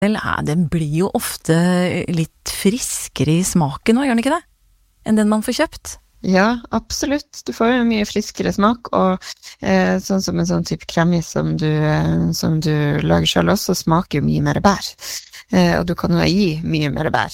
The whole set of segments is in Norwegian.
Vel, den blir jo ofte litt friskere I smaken nå, gjør den ikke det? Enn den man får kjøpt. Ja, absolutt. Du får jo mye friskere smak, og sånn som en sånn type kremis som du lager selv også, smaker jo mye mer bær. Og du kan jo gi mye mer bær.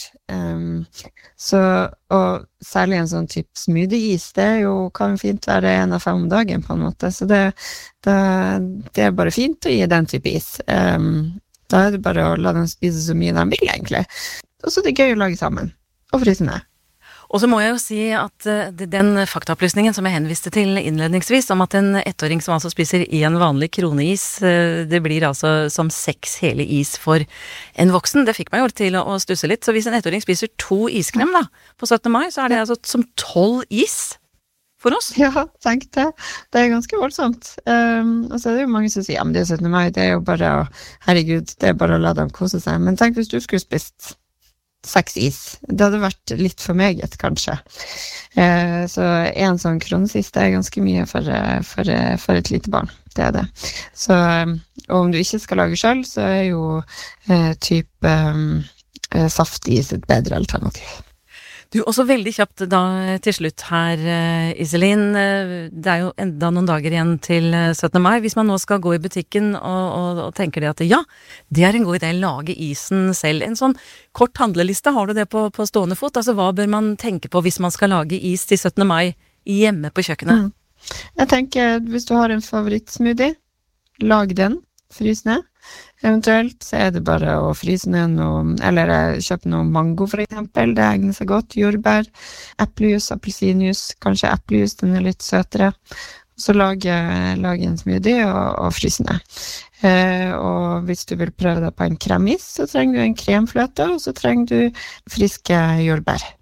Og særlig en sånn type smoothie-is, det kan fint være 1 av 5 om dagen på en måte, så det bare fint å gi den type is. Da det bare å la dem spise så mye de vil, egentlig. Og så det gøy å lage sammen, og fryse ned. Og så må jeg jo si at den faktaopplysningen som jeg henviste til innledningsvis, om at en 1-åring som altså spiser 1 vanlig kroneis, det blir altså som 6 hele is for en voksen, det fikk meg jo til å stusse litt. Så hvis en 1-åring spiser 2 iskrem da, på 17. mai, så det altså som 12 is for oss. Ja, tenk det. Det ganske voldsomt. Og så det jo mange som sier, ja, men det 17. mai, det jo bare herregud, det bare å la dem kose seg. Men tenk hvis du skulle spist 6 is. Det hadde vært litt for meget, kanskje. Så 1 sånn kronesis, det ganske mye for et lite barn. Det det. Så, og om du ikke skal lage selv, så jo type saftis et bedre alternativ. Du, også veldig kjapt da til slutt her, Iselin. Det jo enda noen dager igjen til 17. mai. Hvis man nå skal gå I butikken og tenker det at ja, det en god idé å lage isen selv. En sånn kort handleliste, har du det på stående fot? Altså, hva bør man tenke på hvis man skal lage is til 17. mai hjemme på kjøkkenet? Jeg tenker, hvis du har en favorittsmoothie, lag den, frys ned. Eventuelt så det bare å fryse ned noe, eller kjøpe noe mango for eksempel, det egner seg godt, jordbær, eplejus, appelsinjus, kanskje eplejus, den litt søtere. Så lage en smoothie og fryse ned. Og hvis du vil prøve deg på en kremis, så trenger du en kremfløte, og så trenger du friske jordbær.